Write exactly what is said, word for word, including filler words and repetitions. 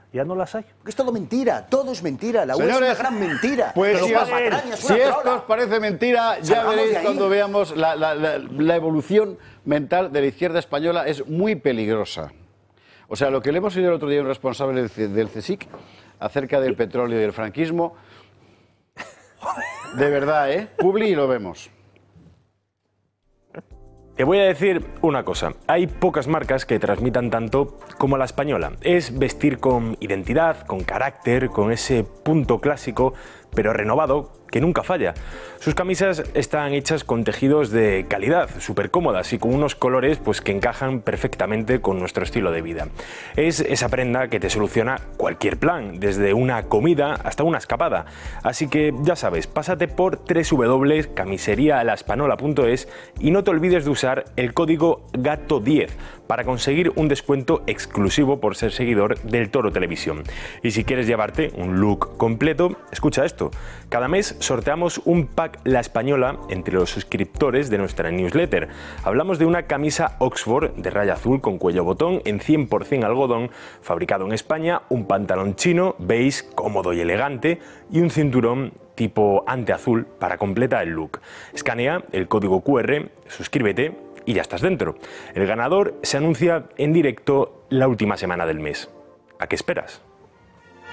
ya no las hay. Es todo mentira, todo es mentira. La U E es Señores, una gran mentira. Pues Pero si, la os, patraña es si una esto trola. os parece mentira, ya Salgamos veréis de ahí. cuando veamos la, la, la, la evolución mental de la izquierda española es muy peligrosa. O sea, lo que le hemos oído el otro día a un responsable del, del CSIC acerca del petróleo y del franquismo, de verdad, ¿eh? Publi y lo vemos. Te voy a decir una cosa, hay pocas marcas que transmitan tanto como la española. Es vestir con identidad, con carácter, con ese punto clásico, pero renovado, que nunca falla. Sus camisas están hechas con tejidos de calidad, súper cómodas y con unos colores pues, que encajan perfectamente con nuestro estilo de vida. Es esa prenda que te soluciona cualquier plan, desde una comida hasta una escapada. Así que ya sabes, pásate por doble u doble u doble u punto camiseria la espanola punto es y no te olvides de usar el código gato diez para conseguir un descuento exclusivo por ser seguidor del Toro Televisión. Y si quieres llevarte un look completo, escucha esto. Cada mes sorteamos un pack La Española entre los suscriptores de nuestra newsletter. Hablamos de una camisa Oxford de raya azul con cuello botón en cien por cien algodón, fabricado en España, un pantalón chino, beige, cómodo y elegante y un cinturón tipo anteazul para completar el look. Escanea el código cu erre, suscríbete y ya estás dentro. El ganador se anuncia en directo la última semana del mes. ¿A qué esperas?